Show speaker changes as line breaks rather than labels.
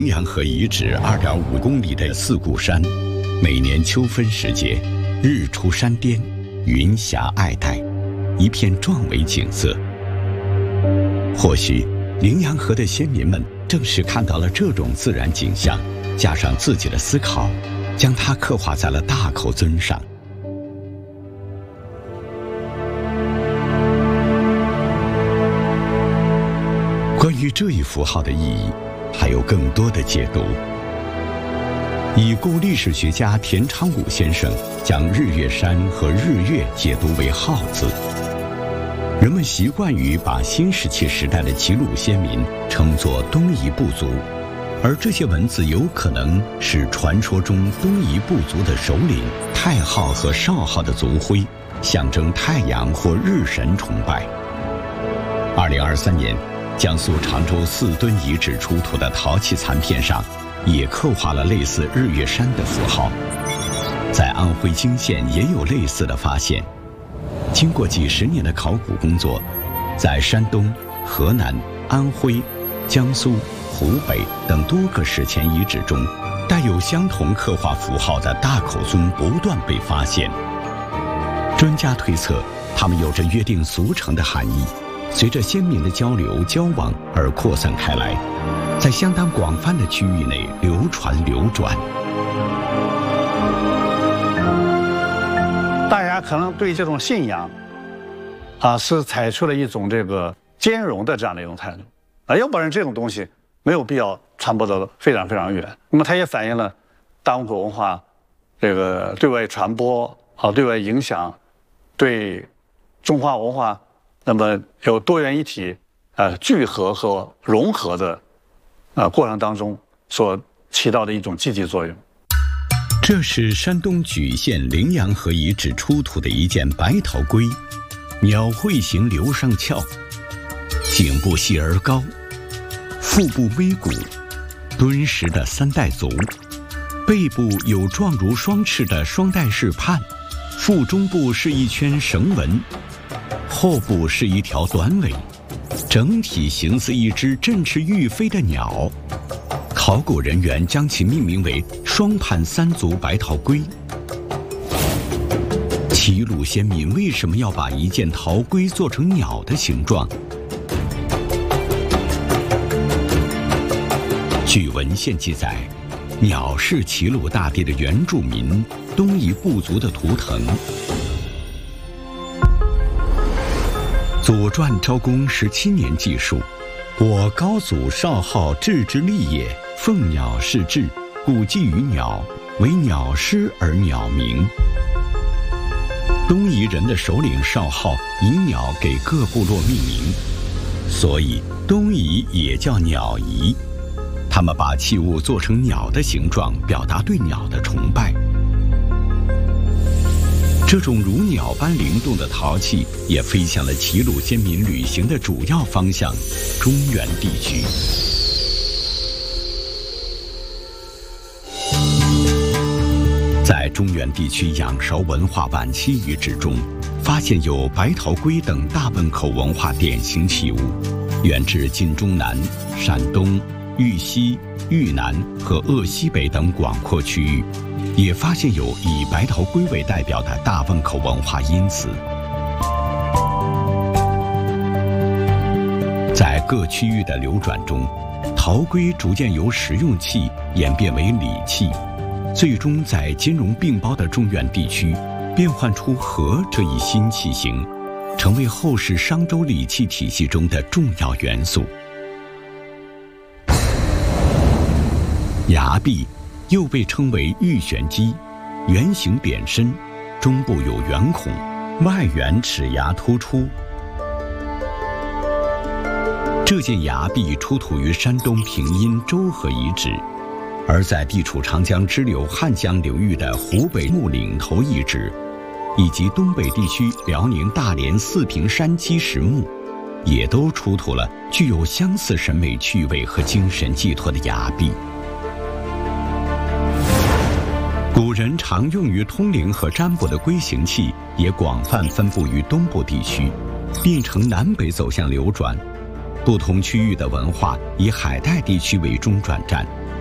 羚羊河遗址2.5公里的四顾山，每年秋分时节，日出山巅，云霞皑带，一片壮美景色。或许羚羊河的先民们正是看到了这种自然景象，加上自己的思考，将它刻画在了大口尊上。关于这一符号的意义，还有更多的解读。已故历史学家田昌武先生将日月山和日月解读为号字。人们习惯于把新石器时代的齐鲁先民称作东夷部族，而这些文字有可能是传说中东夷部族的首领太昊和少昊的族徽，象征太阳或日神崇拜。2023年，江苏常州4墩遗址出土的陶器残片上，也刻画了类似日月山的符号。在安徽泾县也有类似的发现。经过几十年的考古工作，在山东、河南、安徽、江苏、湖北等多个史前遗址中，带有相同刻画符号的大口尊不断被发现。专家推测，它们有着约定俗成的含义，随着先民的交流交往而扩散开来，在相当广泛的区域内流传流转。
大家可能对这种信仰是采取了一种这个兼容的这样的一种态度要不然这种东西没有必要传播得非常非常远。那么它也反映了大汶口文化这个对外传播对外影响，对中华文化那么有多元一体聚合和融合的过程当中所起到的一种积极作用。
这是山东莒县羚羊河遗址出土的一件白陶龟，鸟喙形流上翘，颈部细而高，腹部微鼓，敦实的3带足，背部有状如双翅的双带式畔，腹中部是一圈绳纹，后部是一条短尾，整体形似一只振翅欲飞的鸟。考古人员将其命名为双盘3足白陶龟。齐鲁先民为什么要把一件陶龟做成鸟的形状？据文献记载，鸟是齐鲁大地的原住民东夷部族的图腾。《左传》昭公17年记述：我高祖少昊雉之利也，奉鸟是雉，故寄于鸟，为鸟师而鸟鸣。东夷人的首领少昊以鸟给各部落命名，所以东夷也叫鸟夷。他们把器物做成鸟的形状，表达对鸟的崇拜。这种如鸟般灵动的陶器也飞向了齐鲁先民旅行的主要方向——中原地区。在中原地区仰韶文化晚期遗址中，发现有白陶龟等大汶口文化典型器物，源自晋中南、陕东、豫西、豫南和鄂西北等广阔区域，也发现有以白陶龟为代表的大汶口文化音词。在各区域的流转中，陶龟逐渐由食用器演变为礼器，最终在金融并包的中原地区变换出盒这一新器型，成为后世商周礼器体系中的重要元素。牙璧又被称为玉玄机，圆形扁身，中部有圆孔，外缘齿牙突出。这件牙璧出土于山东平阴周河遗址，而在地处长江支流汉江流域的湖北木岭头遗址，以及东北地区辽宁大连四平山积石墓，也都出土了具有相似审美趣味和精神寄托的牙璧。古人常用于通灵和占卜的龟形器也广泛分布于东部地区，并呈南北走向流转。不同区域的文化以海带地区为中转站，